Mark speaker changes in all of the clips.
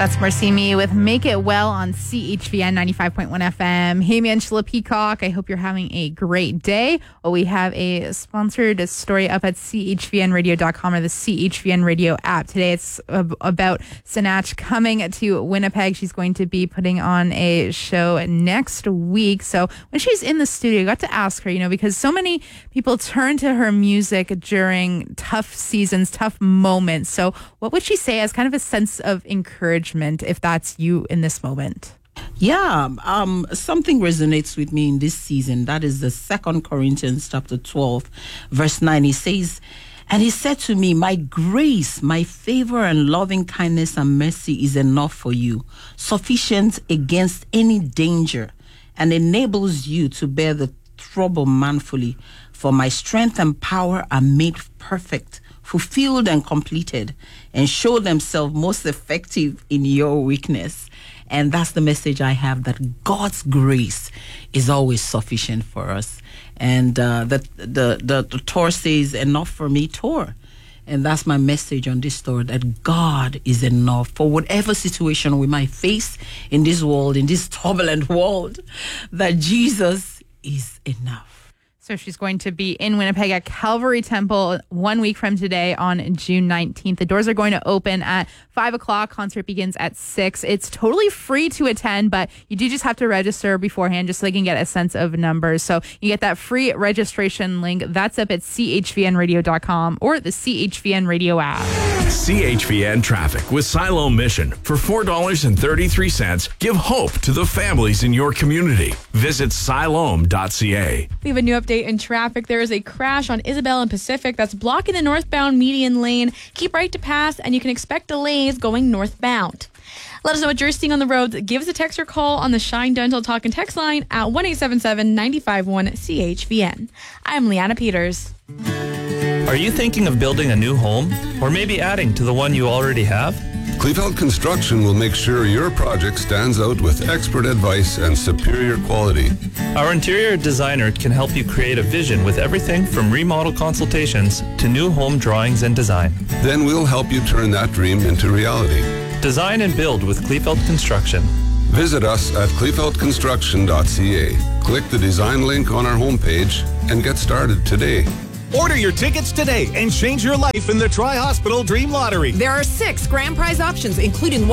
Speaker 1: That's Marcimi with Make It Well on CHVN 95.1 FM. Hey, Angela Peacock. I hope you're having a great day. Well, we have a sponsored story up at chvnradio.com or the CHVN Radio app. Today it's about Sinach coming to Winnipeg. She's going to be putting on a show next week. So when she's in the studio, I got to ask her, because so many people turn to her music during tough seasons, tough moments. So what would she say as kind of a sense of encouragement if that's you in this moment?
Speaker 2: Yeah, something resonates with me in this season. That is the 2 Corinthians chapter 12, verse 9. He says, "And he said to me, my grace, my favor and loving kindness and mercy is enough for you, sufficient against any danger, and enables you to bear the trouble manfully. For my strength and power are made perfect, fulfilled and completed, and show themselves most effective in your weakness." And that's the message I have, that God's grace is always sufficient for us. And the Torah says, "Enough for me, Torah." And that's my message on this story, that God is enough for whatever situation we might face in this world, in this turbulent world, that Jesus is enough.
Speaker 1: So she's going to be in Winnipeg at Calvary Temple 1 week from today on June 19th. The doors are going to open at 5 o'clock. Concert begins at 6. It's totally free to attend, but you do just have to register beforehand just so they can get a sense of numbers. So you get that free registration link. That's up at chvnradio.com or the CHVN Radio app.
Speaker 3: CHVN Traffic with Siloam Mission. For $4.33, give hope to the families in your community. Visit siloam.ca.
Speaker 4: We have a new update in traffic. There is a crash on Isabel and Pacific that's blocking the northbound median lane. Keep right to pass, and you can expect delays going northbound. Let us know what you're seeing on the roads. Give us a text or call on the Shine Dental Talk and Text line at 1-877-951-CHVN. I'm Leanna Peters.
Speaker 5: Are you thinking of building a new home, or maybe adding to the one you already have?
Speaker 6: Kleefeld Construction will make sure your project stands out with expert advice and superior quality.
Speaker 5: Our interior designer can help you create a vision with everything from remodel consultations to new home drawings and design.
Speaker 6: Then we'll help you turn that dream into reality.
Speaker 5: Design and build with Kleefeld Construction.
Speaker 6: Visit us at kleefeldconstruction.ca. Click the design link on our homepage and get started today.
Speaker 7: Order your tickets today and change your life in the Tri-Hospital Dream Lottery.
Speaker 8: There are 6 grand prize options, including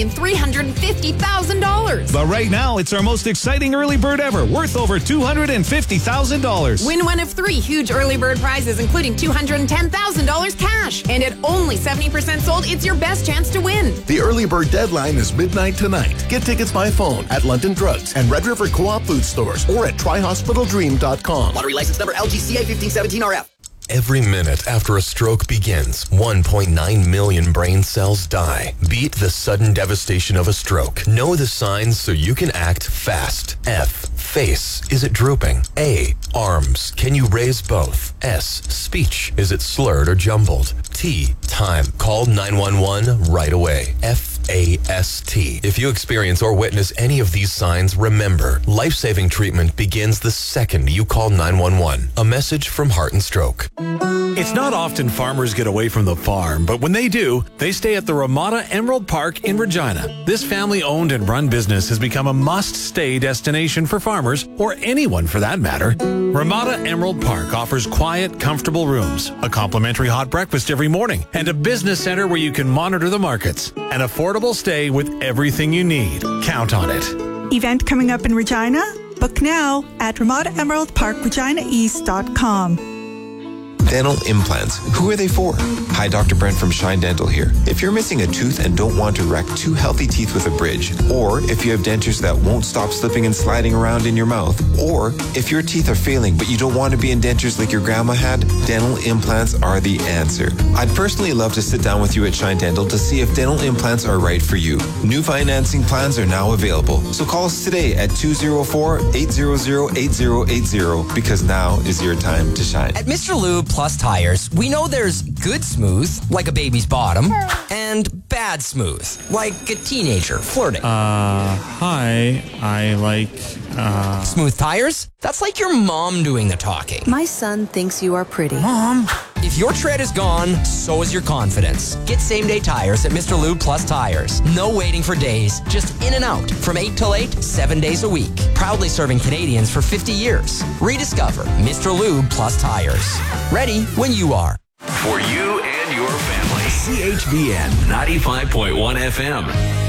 Speaker 8: $1,350,000.
Speaker 7: But right now, it's our most exciting early bird ever, worth over $250,000.
Speaker 8: Win one of 3 huge early bird prizes, including $210,000 cash. And at only 70% sold, it's your best chance to win.
Speaker 9: The early bird deadline is midnight tonight. Get tickets by phone at London Drugs and Red River Co-op food stores or at tryhospitaldream.com.
Speaker 10: Lottery license number LGCA 1517RF.
Speaker 11: Every minute after a stroke begins, 1.9 million brain cells die. Beat the sudden devastation of a stroke. Know the signs so you can act fast. F. Face. Is it drooping? A. Arms. Can you raise both? S. Speech. Is it slurred or jumbled? T. Time. Call 911 right away. FAST. If you experience or witness any of these signs, remember, life-saving treatment begins the second you call 911. A message from Heart and Stroke.
Speaker 7: It's not often farmers get away from the farm, but when they do, they stay at the Ramada Emerald Park in Regina. This family-owned and run business has become a must-stay destination for farmers, or anyone for that matter. Ramada Emerald Park offers quiet, comfortable rooms, a complimentary hot breakfast every morning, and a business center where you can monitor the markets. An affordable stay with everything you need. Count on it.
Speaker 12: Event coming up in Regina? Book now at RamadaEmeraldParkReginaEast.com.
Speaker 13: Dental implants. Who are they for? Hi, Dr. Brent from Shine Dental here. If you're missing a tooth and don't want to wreck 2 healthy teeth with a bridge, or if you have dentures that won't stop slipping and sliding around in your mouth, or if your teeth are failing but you don't want to be in dentures like your grandma had, dental implants are the answer. I'd personally love to sit down with you at Shine Dental to see if dental implants are right for you. New financing plans are now available, so call us today at 204-800-8080 because now is your time to shine.
Speaker 10: At Mr. Lube Plus Tires, we know there's good smooth, like a baby's bottom, and bad smooth, like a teenager flirting.
Speaker 14: Hi, I like,
Speaker 10: Smooth tires? That's like your mom doing the talking.
Speaker 15: My son thinks you are pretty.
Speaker 10: Mom, If your tread is gone, so is your confidence. Get same-day tires at Mr. Lube Plus Tires. No waiting for days, just in and out. From 8 till 8, 7 days a week. Proudly serving Canadians for 50 years. Rediscover Mr. Lube Plus Tires. Ready when you are.
Speaker 3: For you and your family. CHVN 95.1 FM.